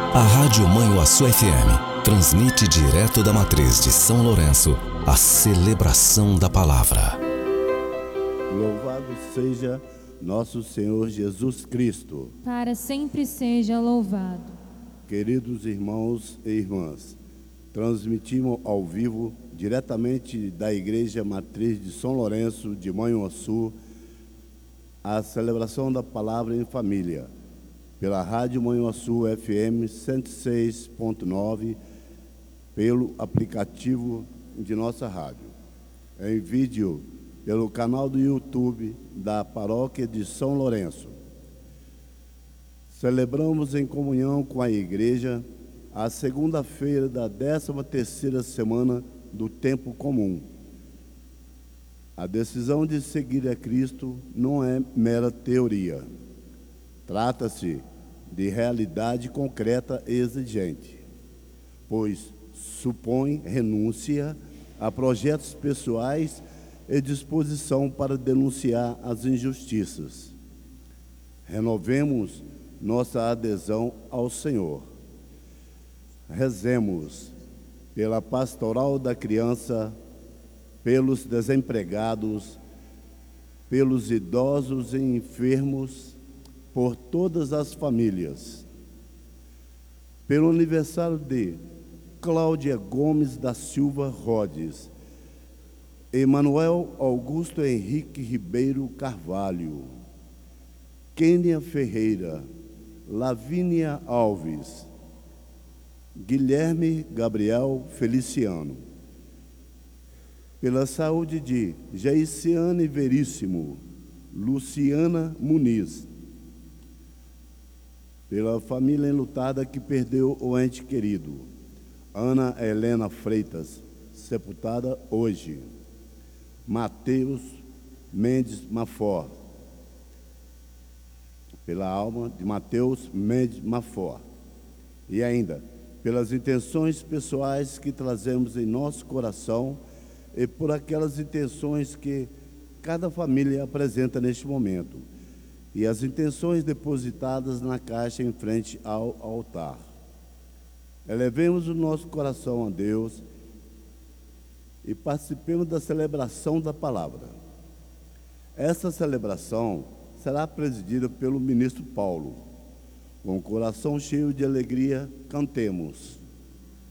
A Rádio Mãe Uaçu FM transmite direto da matriz de São Lourenço a celebração da palavra. Louvado seja nosso Senhor Jesus Cristo. Para sempre seja louvado. Queridos irmãos e irmãs, transmitimos ao vivo, diretamente da Igreja Matriz de São Lourenço de Mãe Uaçu, a celebração da palavra em família, pela Rádio Mãe Uaçu FM 106.9, pelo aplicativo de nossa rádio, em vídeo pelo canal do YouTube da Paróquia de São Lourenço. Celebramos em comunhão com a Igreja a segunda-feira da 13ª semana do tempo comum. A decisão de seguir a Cristo não é mera teoria. Trata-se de realidade concreta e exigente, pois supõe renúncia a projetos pessoais e disposição para denunciar as injustiças. Renovemos nossa adesão ao Senhor. Rezemos pela pastoral da criança, pelos desempregados, pelos idosos e enfermos, por todas as famílias. Pelo aniversário de Cláudia Gomes da Silva Rhodes, Emanuel Augusto Henrique Ribeiro Carvalho, Kênia Ferreira, Lavínia Alves, Guilherme Gabriel Feliciano. Pela saúde de Jaiciane Veríssimo, Luciana Muniz. Pela família enlutada que perdeu o ente querido, Ana Helena Freitas, sepultada hoje. Mateus Mendes Mafó. Pela alma de Mateus Mendes Mafó. E ainda, pelas intenções pessoais que trazemos em nosso coração e por aquelas intenções que cada família apresenta neste momento, e as intenções depositadas na caixa em frente ao altar. Elevemos o nosso coração a Deus e participemos da celebração da palavra. Essa celebração será presidida pelo ministro Paulo. Com o coração cheio de alegria, cantemos.